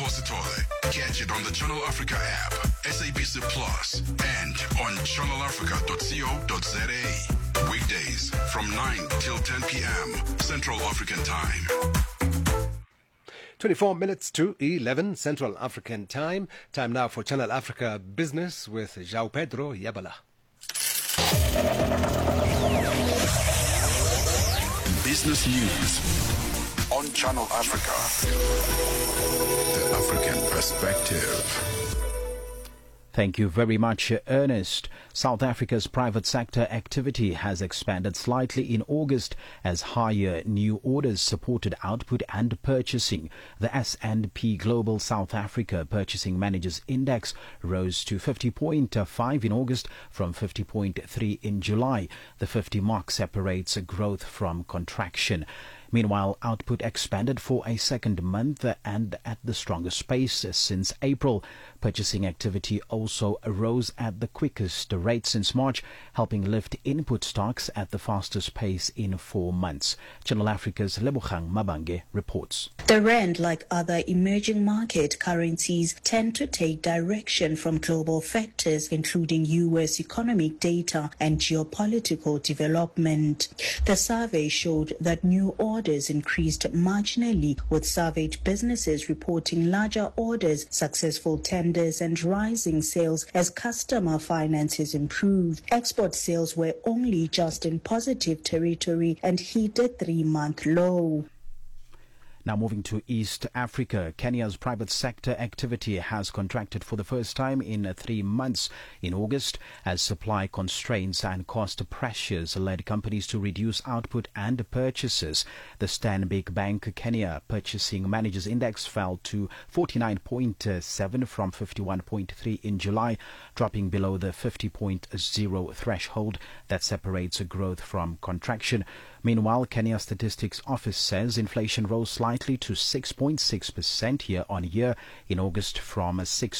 Positole. Catch it on the Channel Africa app, SABC Plus, and on channelafrica.co.za. Weekdays from 9 till 10 p.m. Central African Time. 24 minutes to 11 Central African Time. Time now for Channel Africa Business with João Pedro Yabala. Business News on Channel Africa. The African Perspective. Thank you very much, Ernest. South Africa's private sector activity has expanded slightly in August as higher new orders supported output and purchasing. The S&P Global South Africa Purchasing Managers Index rose to 50.5 in August from 50.3 in July. The 50 mark separates growth from contraction. Meanwhile, output expanded for a second month and at the strongest pace since April. Purchasing activity also rose at the quickest rate since March, helping lift input stocks at the fastest pace in 4 months. Channel Africa's Lebogang Mabange reports. The rand, like other emerging market currencies, tend to take direction from global factors, including U.S. economic data and geopolitical development. The survey showed that new orders increased marginally, with surveyed businesses reporting larger orders, successful tenders and rising sales as customer finances improved. Export sales were only just in positive territory and hit a 3-month low. Now moving to East Africa, Kenya's private sector activity has contracted for the first time in 3 months in August as supply constraints and cost pressures led companies to reduce output and purchases. The Stanbic Bank Kenya Purchasing Managers Index fell to 49.7 from 51.3 in July, dropping below the 50.0 threshold that separates growth from contraction. Meanwhile, Kenya Statistics Office says inflation rose slightly to 6.6% year-on-year in August from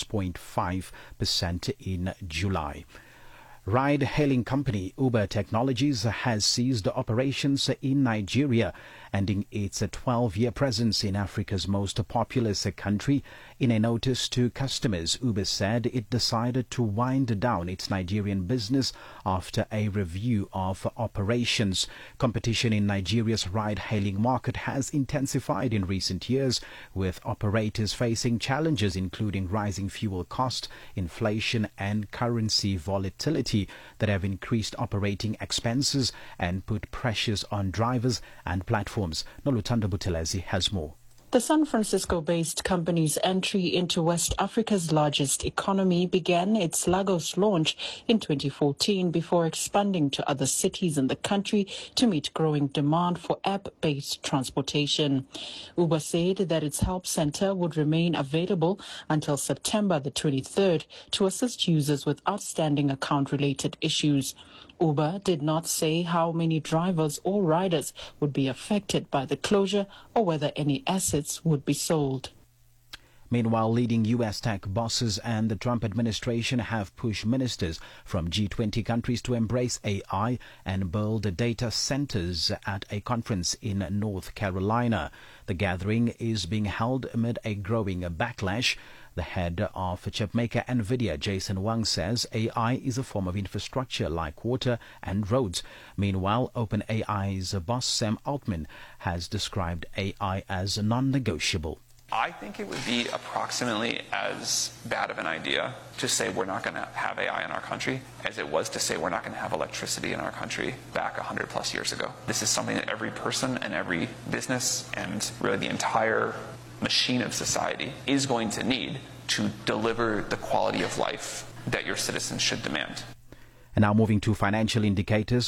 6.5% in July. Ride-hailing company Uber Technologies has ceased operations in Nigeria, ending its 12-year presence in Africa's most populous country. In a notice to customers, Uber said it decided to wind down its Nigerian business after a review of operations. Competition in Nigeria's ride-hailing market has intensified in recent years, with operators facing challenges including rising fuel costs, inflation and currency volatility that have increased operating expenses and put pressures on drivers and platforms. Nolutando Buthelezi has more. The San Francisco-based company's entry into West Africa's largest economy began its Lagos launch in 2014 before expanding to other cities in the country to meet growing demand for app-based transportation. Uber said that its help center would remain available until September the 23rd to assist users with outstanding account-related issues. Uber did not say how many drivers or riders would be affected by the closure or whether any assets would be sold. Meanwhile, leading U.S. tech bosses and the Trump administration have pushed ministers from G20 countries to embrace AI and build data centers at a conference in North Carolina. The gathering is being held amid a growing backlash. The head of chipmaker NVIDIA, Jason Wang, says AI is a form of infrastructure like water and roads. Meanwhile, OpenAI's boss, Sam Altman, has described AI as non-negotiable. I think it would be approximately as bad of an idea to say we're not going to have AI in our country as it was to say we're not going to have electricity in our country back 100 plus years ago. This is something that every person and every business and really the entire machine of society is going to need to deliver the quality of life that your citizens should demand. And now moving to financial indicators,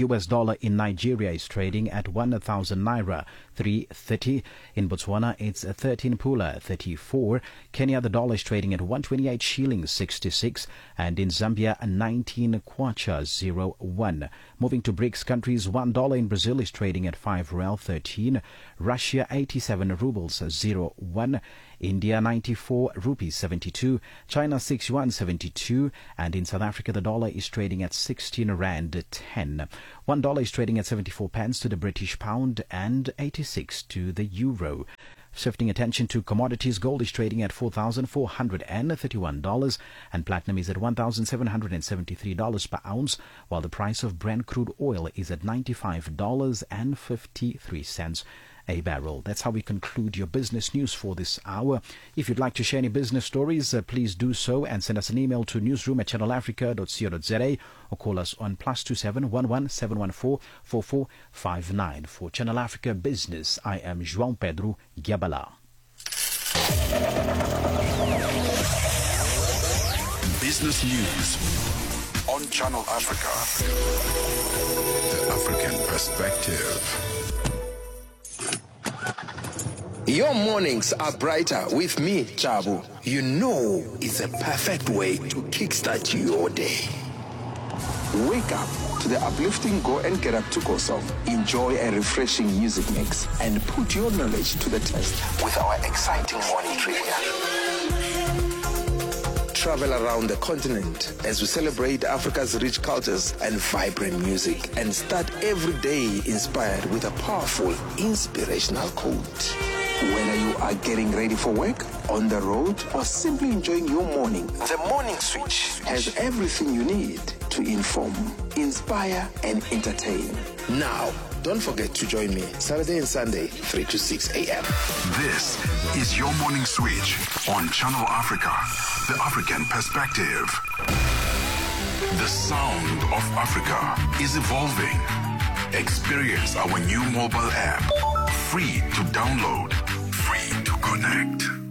$1 in Nigeria is trading at 1,000 naira 330. In Botswana, it's 13 pula 34. Kenya, the dollar is trading at 128 shillings 66, and in Zambia, 19 kwacha 01. Moving to BRICS countries, $1 in Brazil is trading at 5 real 13. Russia, 87 rubles 01. India 94 rupees 72, China 6 yuan 72, and in South Africa the dollar is trading at 16 rand 10. $1 is trading at 74 pence to the British pound and 86 to the euro. Shifting attention to commodities, gold is trading at $4,431 and platinum is at $1,773 per ounce, while the price of Brent crude oil is at $95.53 a barrel. That's how we conclude your business news for this hour. If you'd like to share any business stories, please do so and send us an email to newsroom@channelafrica.co.za or call us on +27 11 714 4459. For Channel Africa Business, I am João Pedro Giabala. Business news on Channel Africa. The African perspective. Your mornings are brighter with me, Chabu. You know it's a perfect way to kickstart your day. Wake up to the uplifting Go and Get Up to Go song. Enjoy a refreshing music mix and put your knowledge to the test with our exciting morning trivia. Travel around the continent as we celebrate Africa's rich cultures and vibrant music, and start every day inspired with a powerful, inspirational quote. Whether you are getting ready for work, on the road, or simply enjoying your morning, the Morning Switch has everything you need to inform, inspire, and entertain. Now, don't forget to join me Saturday and Sunday, 3 to 6 a.m. This is your Morning Switch on Channel Africa, the African perspective. The sound of Africa is evolving. Experience our new mobile app. Free to download, free to connect.